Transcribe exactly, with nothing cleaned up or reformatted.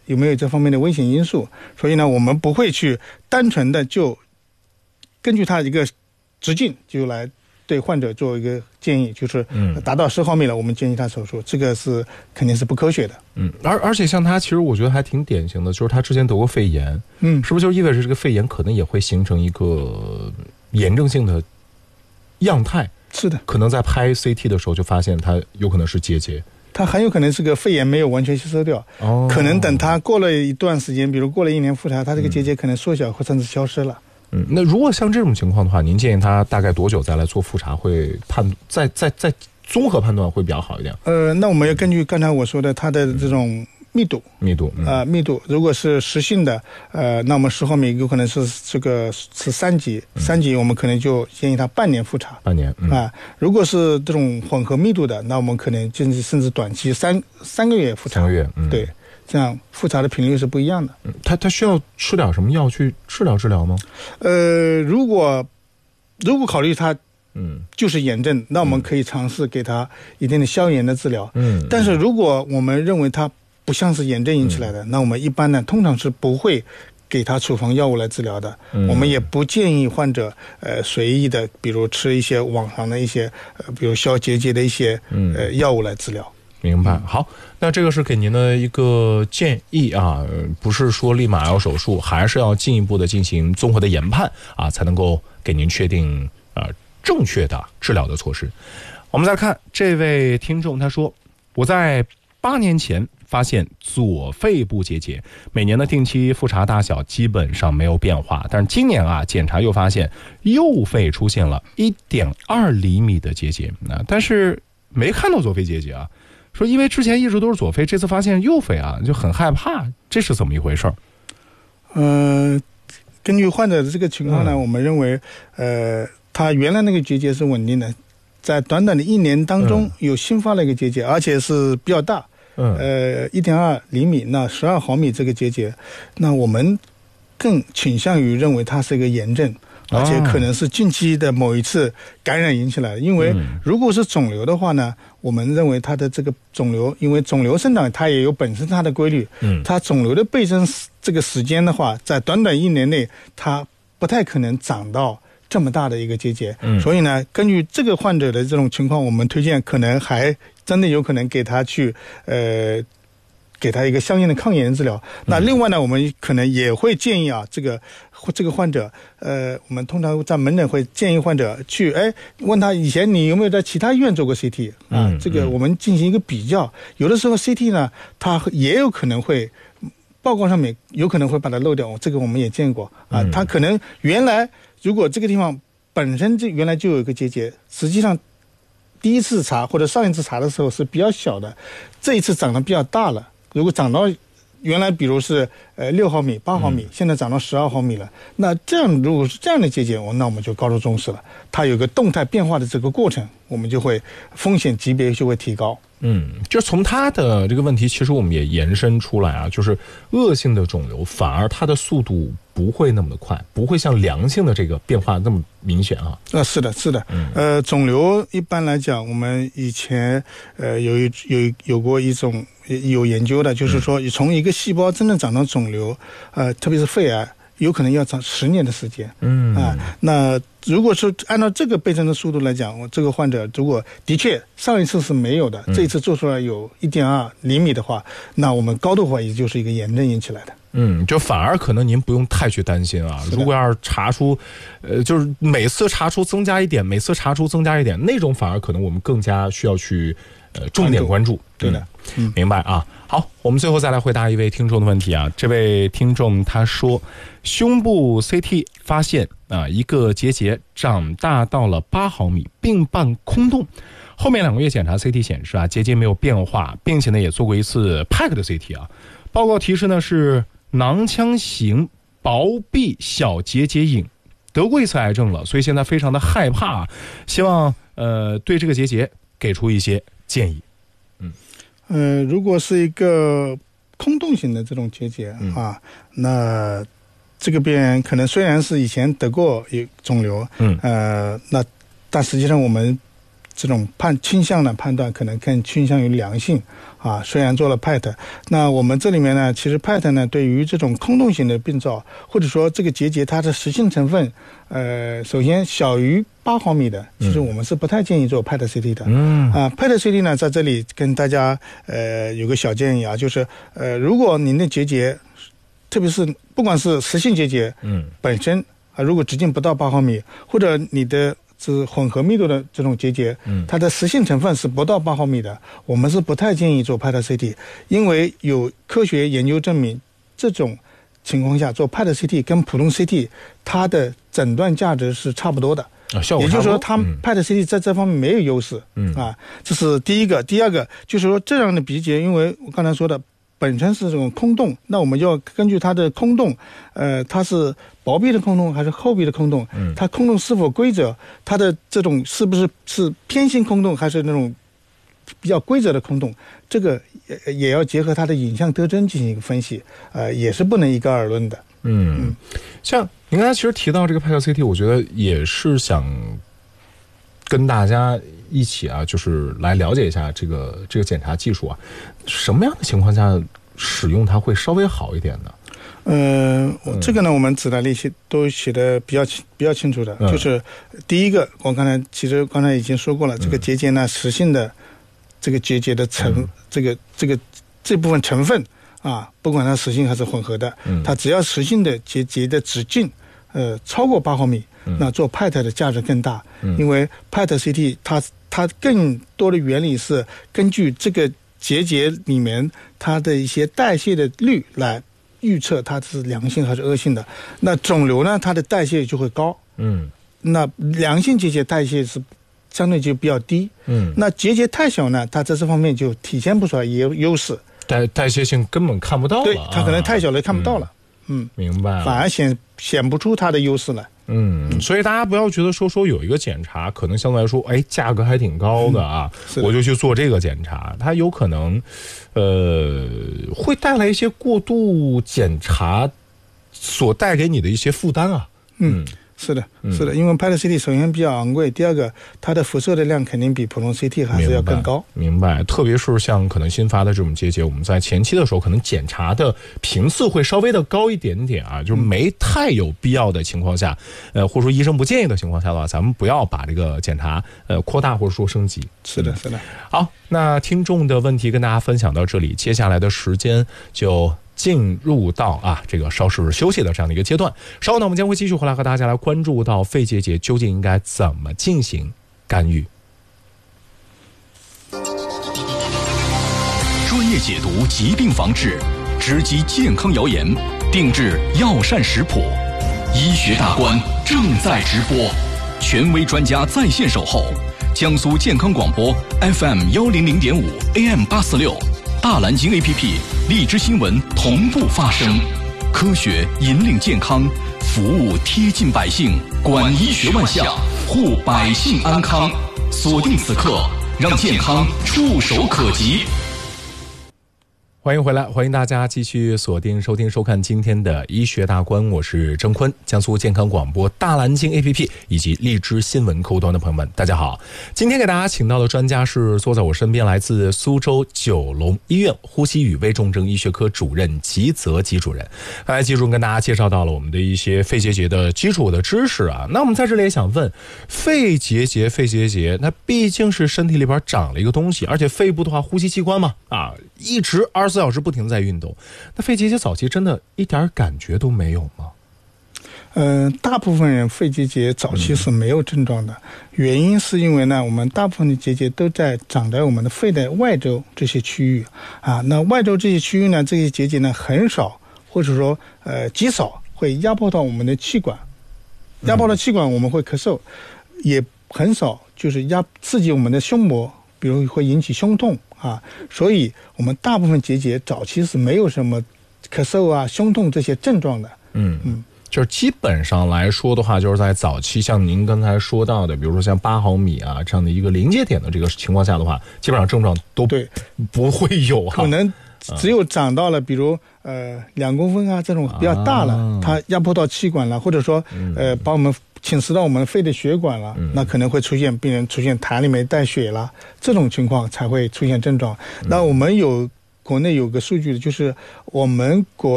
有没有这方面的危险因素。所以呢，我们不会去单纯的就根据它一个直径就来对患者做一个建议，就是达到十毫米了，我们建议他手术，这个是肯定是不科学的。 嗯，而而且像他，其实我觉得还挺典型的，就是他之前得过肺炎，嗯，是不是就意味着这个肺炎可能也会形成一个炎症性的样态？ 是的， 可能在拍 C T 的时候就发现它有可能是结节。 它很有可能是个肺炎没有完全吸收掉，哦，可能等它过了一段时间，比如过了一年复查，它这个结节可能缩小或甚至消失了。 嗯，那如果像这种情况的话，您建议他大概多久再来做复查会判再再再综合判断会比较好一点？ 呃，那我们要根据刚才我说的它的这种密度， 密度啊、 嗯呃，密度，如果是实性的，呃，那我们十毫米有可能是这个是三级，嗯、三级我们可能就建议他半年复查， 半年啊、嗯呃。 如果是这种混合密度的，那我们可能甚至甚至短期三三个月复查， 三个月，嗯、 对。这样复查的频率是不一样的。 嗯，他他需要吃点什么药去治疗治疗吗？ 呃，如果如果考虑他嗯就是炎症，那我们可以尝试给他一定的消炎的治疗。嗯，但是如果我们认为他不像是炎症引起来的，嗯、那我们一般呢通常是不会给他处方药物来治疗的。嗯、我们也不建议患者呃随意的，比如吃一些网上的一些呃比如消结节的一些呃药物来治疗。 明白。好，那这个是给您的一个建议啊，不是说立马要手术，还是要进一步的进行综合的研判啊，才能够给您确定呃正确的治疗的措施。我们再看这位听众，他说：“我在八年前发现左肺部结节，每年的定期复查大小基本上没有变化，但是今年啊检查又发现右肺出现了 一点二厘米的结节，那但是没看到左肺结节啊。”说因为之前一直都是左肺，这次发现右肺啊，就很害怕，这是怎么一回事？ 呃，根据患者的这个情况呢，嗯、我们认为，呃，他原来那个结节是稳定的，在短短的一年当中有新发了一个结节，嗯、而且是比较大，嗯，呃，一点二厘米，那十二毫米这个结节，那我们更倾向于认为它是一个炎症。而且可能是近期的某一次感染引起来的，因为如果是肿瘤的话呢，我们认为它的这个肿瘤，因为肿瘤生长它也有本身它的规律，嗯，它肿瘤的倍增这个时间的话，在短短一年内，它不太可能长到这么大的一个结节，嗯，所以呢，根据这个患者的这种情况，我们推荐可能还真的有可能给他去呃。给他一个相应的抗炎治疗。那另外呢，我们可能也会建议啊，这个这个患者，呃，我们通常在门诊会建议患者去，哎，问他以前你有没有在其他医院做过 C T 啊？这个我们进行一个比较。有的时候 C T 呢，它也有可能会报告上面有可能会把它漏掉，这个我们也见过啊。它可能原来如果这个地方本身这原来就有一个结节，实际上第一次查或者上一次查的时候是比较小的，这一次长得比较大了。如果长到原来比如是呃六毫米、八毫米，嗯、现在长到十二毫米了，那这样如果是这样的结节，那我们就高度重视了。它有个动态变化的这个过程，我们就会风险级别就会提高。 嗯，就从它的这个问题，其实我们也延伸出来啊，就是恶性的肿瘤反而它的速度不会那么的快，不会像良性的这个变化那么明显啊。 啊，是的，是的。嗯、呃，肿瘤一般来讲，我们以前呃有一有有过一种有研究的，就是说从一个细胞真正长到肿瘤，呃，特别是肺癌，有可能要长十年的时间。嗯啊，那如果是按照这个倍增的速度来讲，我这个患者如果的确上一次是没有的，嗯、这一次做出来有一点二厘米的话，那我们高度怀疑就是一个炎症引起来的。 嗯，就反而可能您不用太去担心啊。如果要是查出，呃，就是每次查出增加一点，每次查出增加一点，那种反而可能我们更加需要去呃重点关注。 对的， 嗯，明白啊。好，我们最后再来回答一位听众的问题啊。这位听众他说，胸部 C T 发现啊一个结节长大到了八毫米，并伴空洞。后面两个月检查 C T 显示啊，结节没有变化，并且呢也做过一次 P E C 的 C T 啊。报告提示呢是囊腔型薄壁小结节影，得过一次癌症了，所以现在非常的害怕，希望呃对这个结节给出一些建议。 嗯，呃，如果是一个空洞型的这种结节、嗯、啊，那这个病人可能虽然是以前得过有肿瘤，嗯，呃，那但实际上我们这种判倾向的判断可能更倾向于良性啊。虽然做了 P E T， 那我们这里面呢，其实 P E T 呢对于这种空洞型的病灶，或者说这个结节它的实性成分，呃，首先小于八毫米的，其实我们是不太建议做 P E T C T 的。嗯啊 ，P E T C T 呢在这里跟大家呃有个小建议啊，就是呃如果您的结节，特别是不管是实性结节，嗯，本身啊如果直径不到八毫米，或者你的是混合密度的这种结节，嗯，它的实性成分是不到八毫米的，我们是不太建议做 P E T C T， 因为有科学研究证明，这种情况下做 P E T C T 跟普通 C T 它的诊断价值是差不多的， 啊，效果差不多， 也就是说它 P E T C T 在这方面没有优势，嗯啊，这是第一个。第二个就是说这样的鼻结，因为我刚才说的本身是这种空洞，那我们就要根据它的空洞，呃，它是薄壁的空洞还是厚壁的空洞？嗯，它空洞是否规则？它的这种是不是是偏心空洞还是那种比较规则的空洞？这个也也要结合它的影像特征进行一个分析，呃，也是不能一概而论的。 嗯，嗯像您刚才其实提到这个 P E T C T， 我觉得也是想跟大家一起啊，就是来了解一下这个这个检查技术啊，什么样的情况下使用它会稍微好一点呢？ 呃，这个呢，我们指南例写都写的比较比较清楚的，嗯、就是第一个，我刚才其实刚才已经说过了，嗯、这个结节呢，实性的这个结节的成、嗯、这个这个这部分成分啊，不管它实性还是混合的，嗯、它只要实性的结节的直径呃超过八毫米，嗯、那做 P E T 的价值更大，嗯、因为 P E T C T 它它更多的原理是根据这个结节里面它的一些代谢的率来预测它是良性还是恶性的。那肿瘤呢，它的代谢就会高，嗯，那良性结节代谢是相对就比较低，嗯，那结节太小呢，它在这方面就体现不出来也有优势， 代代谢性根本看不到了， 对，它可能太小了看不到了，嗯，嗯明白了， 反而显显不出它的优势来。 嗯，所以大家不要觉得说说有一个检查可能相对来说，哎，价格还挺高的啊，嗯、我就去做这个检查，它有可能，呃，会带来一些过度检查所带给你的一些负担啊。 嗯，是的，是的，因为 P E T C T 首先比较昂贵，第二个它的辐射的量肯定比普通 C T 还是要更高。 明白，明白，特别是像可能新发的这种结节，我们在前期的时候可能检查的频次会稍微的高一点点啊，就是没太有必要的情况下，呃，或者说医生不建议的情况下的话，咱们不要把这个检查呃扩大或者说升级。 是的，是的。 好，那听众的问题跟大家分享到这里，接下来的时间就进入到啊这个稍事休息的这样的一个阶段。稍后呢，我们将会继续回来和大家来关注到肺结节究竟应该怎么进行干预。 专业解读疾病防治，直击健康谣言，定制药膳食谱，医学大观正在直播，权威专家在线守候。江苏健康广播 F M 一零零点五 A M 八四六。大蓝鲸 A P P 荔枝新闻同步发声，科学引领健康，服务贴近百姓，管医学万象，护百姓安康。锁定此刻，让健康触手可及。 欢迎回来，欢迎大家继续锁定收听收看今天的医学大观，我是郑坤。江苏健康广播大蓝鲸 A P P 以及荔枝新闻客户端的朋友们，大家好。今天给大家请到的专家是坐在我身边，来自苏州九龙医院呼吸与危重症医学科主任吉泽吉主任。刚才吉主任跟大家介绍到了我们的一些肺结节的基础的知识啊，那我们在这里也想问，肺结节肺结节那毕竟是身体里边长了一个东西，而且肺部的话呼吸器官嘛啊，一直二十四小时不停在运动，那肺结节早期真的一点感觉都没有吗？ 呃，大部分人肺结节早期是没有症状的，嗯、原因是因为呢，我们大部分的结节都在长在我们的肺的外周这些区域啊。那外周这些区域呢，这些结节呢很少，或者说呃极少会压迫到我们的气管，压迫到气管我们会咳嗽，嗯、也很少就是压刺激我们的胸膜，比如会引起胸痛啊。所以我们大部分结节早期是没有什么咳嗽啊、胸痛这些症状的。 嗯嗯。就是基本上来说的话，就是在早期像您刚才说到的，比如说像八毫米啊这样的一个临界点的这个情况下的话，基本上症状都对不会有、啊， 可能只有长到了比如呃两公分啊这种比较大了， 啊、 它压迫到气管了，或者说呃把我们侵蚀到我们肺的血管了， 嗯、 那可能会出现病人出现痰里面带血了，这种情况才会出现症状。嗯、那我们有国内有个数据，就是我们国